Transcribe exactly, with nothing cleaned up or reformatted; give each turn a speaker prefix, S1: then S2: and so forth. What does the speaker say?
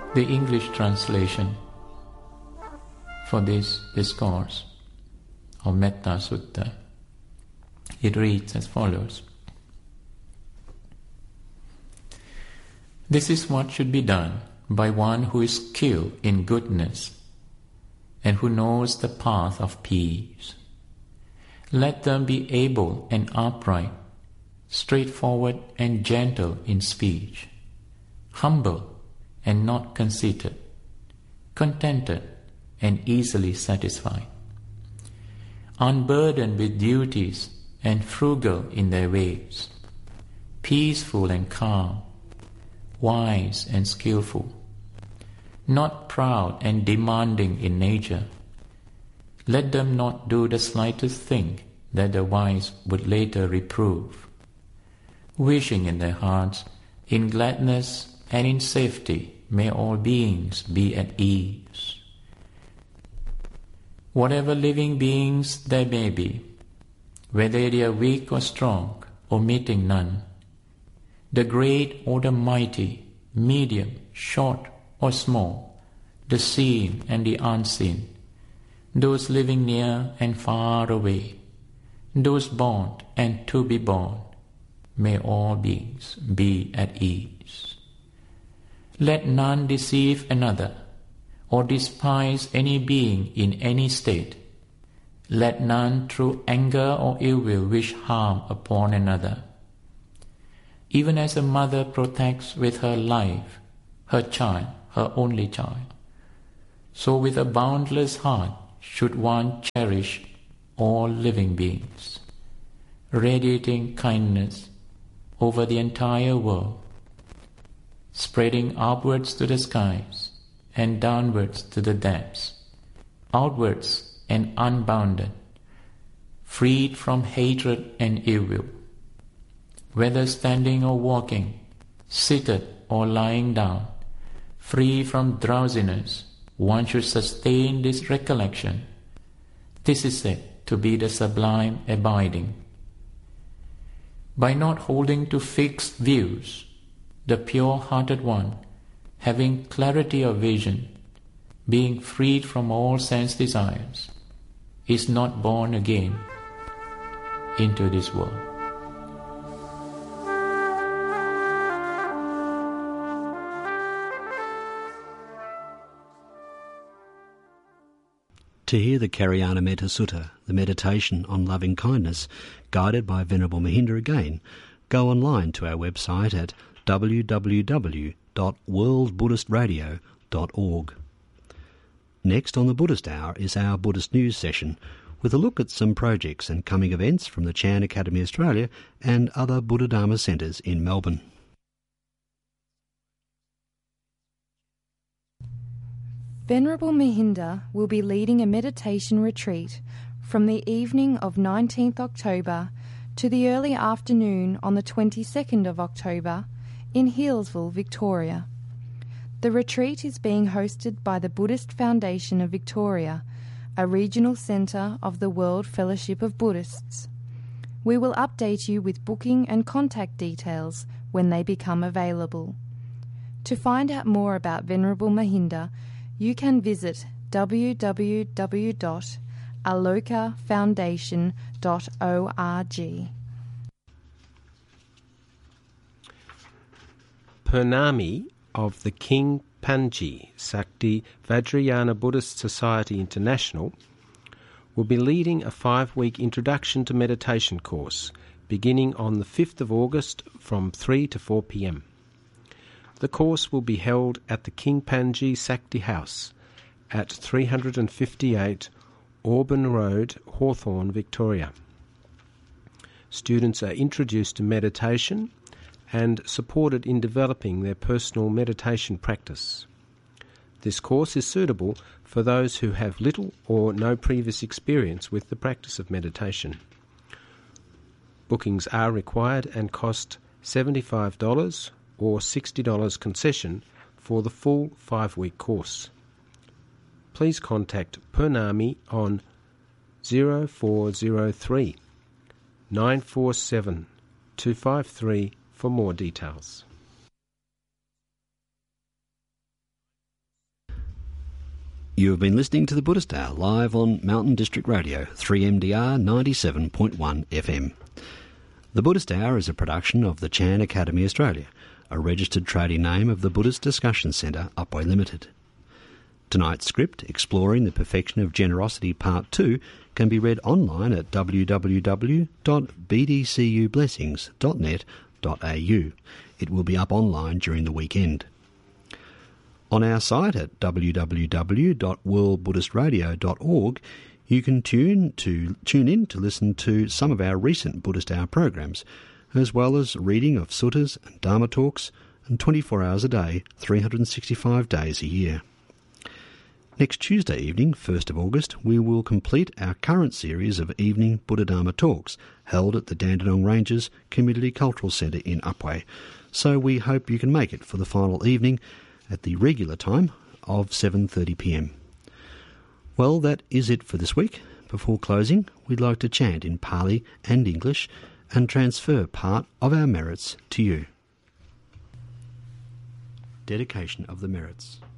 S1: The English translation for this discourse of Metta Sutta, it reads as follows. This is what should be done by one who is skilled in goodness and who knows the path of peace. Let them be able and upright, straightforward and gentle in speech, humble and not conceited, contented and easily satisfied, unburdened with duties and frugal in their ways, peaceful and calm, wise and skillful, not proud and demanding in nature. Let them not do the slightest thing that the wise would later reprove, wishing in their hearts, in gladness and in safety, may all beings be at ease. Whatever living beings there may be, whether they are weak or strong, omitting none, the great or the mighty, medium, short or small, the seen and the unseen, those living near and far away, those born and to be born, may all beings be at ease. Let none deceive another, or despise any being in any state. Let none through anger or ill will wish harm upon another. Even as a mother protects with her life her child, her only child, so with a boundless heart should one cherish all living beings, radiating kindness over the entire world, spreading upwards to the skies and downwards to the depths, outwards and unbounded, freed from hatred and ill will. Whether standing or walking, seated or lying down, free from drowsiness, one should sustain this recollection. This is said to be the sublime abiding. By not holding to fixed views, the pure-hearted one, having clarity of vision, being freed from all sense desires, is not born again into this world.
S2: To hear the Karyana Metta Sutta, the meditation on loving kindness, guided by Venerable Mahinda again, go online to our website at w w w dot world buddhist radio dot org. Next on the Buddhist Hour is our Buddhist News session, with a look at some projects and coming events from the Chan Academy Australia and other Buddha Dharma centres in Melbourne.
S3: Venerable Mahinda will be leading a meditation retreat from the evening of nineteenth October to the early afternoon on the twenty-second of October in Healesville, Victoria. The retreat is being hosted by the Buddhist Foundation of Victoria, a regional centre of the World Fellowship of Buddhists. We will update you with booking and contact details when they become available. To find out more about Venerable Mahinda, you can visit w w w dot aloka foundation dot org.
S4: Purnami of the King Panji Sakti Vajrayana Buddhist Society International will be leading a five-week introduction to meditation course beginning on the fifth of August from three to four p m. The course will be held at the King Panji Sakti House at three hundred fifty-eight Auburn Road, Hawthorne, Victoria. Students are introduced to meditation and supported in developing their personal meditation practice. This course is suitable for those who have little or no previous experience with the practice of meditation. Bookings are required and cost seventy-five dollars or sixty dollars concession for the full five-week course. Please contact Purnami on zero four zero three, nine four seven, two five three for more details.
S2: You have been listening to the Buddhist Hour live on Mountain District Radio, three M D R ninety-seven point one F M. The Buddhist Hour is a production of the Chan Academy Australia, a registered trading name of the Buddhist Discussion Centre, Upwey Limited. Tonight's script, Exploring the Perfection of Generosity Part two, can be read online at w w w dot b d c u blessings dot net dot a u. It will be up online during the weekend. On our site at w w w dot world buddhist radio dot org, you can tune to tune in to listen to some of our recent Buddhist Hour programs, as well as reading of suttas and dharma talks, and twenty-four hours a day, three hundred sixty-five days a year. Next Tuesday evening, first of August, we will complete our current series of evening Buddha Dharma talks held at the Dandenong Ranges Community Cultural Centre in Upwey, so we hope you can make it for the final evening at the regular time of seven thirty p m. Well, that is it for this week. Before closing, we'd like to chant in Pali and English and transfer part of our merits to you. Dedication of the merits.